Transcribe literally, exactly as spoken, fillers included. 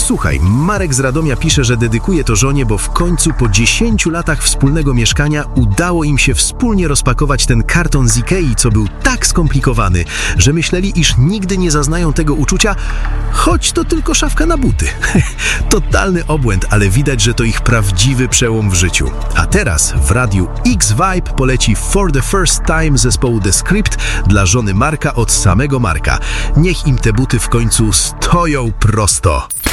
Słuchaj, Marek z Radomia pisze, że dedykuje to żonie, bo w końcu po dziesięciu latach wspólnego mieszkania udało im się wspólnie rozpakować ten karton z Ikei, co był tak skomplikowany, że myśleli, iż nigdy nie zaznają tego uczucia, choć to tylko szafka na buty. Totalny obłęd, ale widać, że to ich prawdziwy przełom w życiu. A teraz w radiu X-Vibe poleci For the First Time zespołu The Script dla żony Marka od samego Marka. Niech im te buty w końcu stoją prosto.